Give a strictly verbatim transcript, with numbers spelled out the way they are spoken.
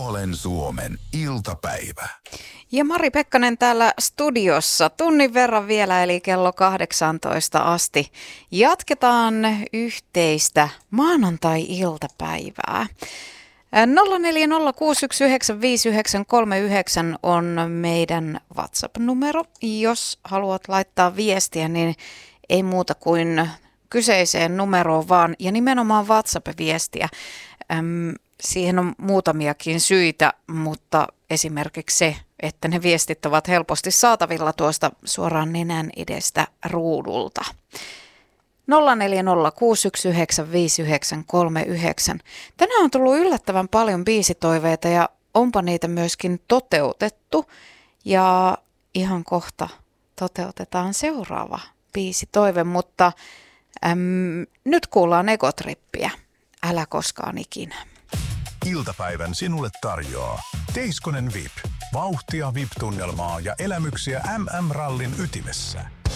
Nuolen Suomen iltapäivä. Ja Mari Pekkanen täällä studiossa. Tunnin verran vielä, eli kello kahdeksantoista asti. Jatketaan yhteistä maanantai-iltapäivää. nolla neljä nolla kuusi yksi yhdeksän viisi yhdeksän kolme yhdeksän on meidän WhatsApp-numero. Jos haluat laittaa viestiä, niin ei muuta kuin kyseiseen numeroon vaan, ja nimenomaan WhatsApp-viestiä. Öm, siihen on muutamiakin syitä, mutta esimerkiksi se, että ne viestit ovat helposti saatavilla tuosta suoraan nenän edestä ruudulta. nolla neljä nolla kuusi yksi yhdeksän viisi yhdeksän kolme yhdeksän. Tänään on tullut yllättävän paljon biisitoiveita ja onpa niitä myöskin toteutettu. Ja ihan kohta toteutetaan seuraava biisitoive, mutta äm, nyt kuullaan Egotrippiä. Älä koskaan ikinä. Iltapäivän sinulle tarjoaa Teiskonen V I P. Vauhtia V I P-tunnelmaa ja elämyksiä M M-rallin ytimessä.